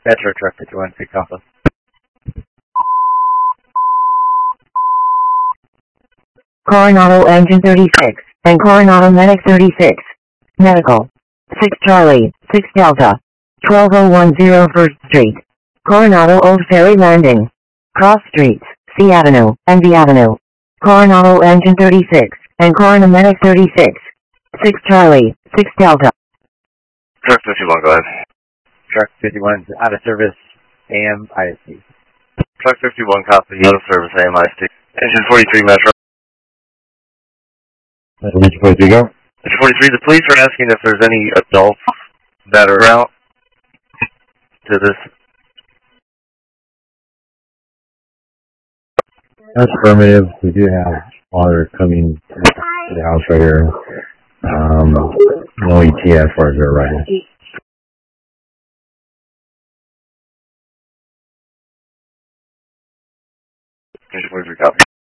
Metro Truck 51, pick Alpha. Coronado Engine 36 and Coronado Medic 36. Medical. 6 Charlie, 6 Delta. 12010 First Street. Coronado Old Ferry Landing. Cross Streets, C Avenue, and V Avenue. Coronado Engine 36 and Coronado Medic 36. 6 Charlie, 6 Delta. Truck 51, go ahead. Truck 51 is out of service, AM, IST. Truck 51, copy, out of service, AMIST. Engine 43, Metro. Engine 43, go. Engine 43, the police are asking if there's any adults that are out to this. That's affirmative. We do have water coming to the house right here. No ETA as far as their arrival. Engine 43, copy.